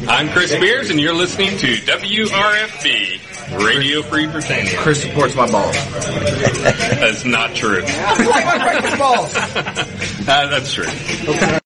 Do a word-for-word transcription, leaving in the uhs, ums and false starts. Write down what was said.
I'm Chris Spears, and you're listening to W R F B, Radio Free Britannia. Chris supports my balls. That's not true. I like my breakfast balls. uh, that's true.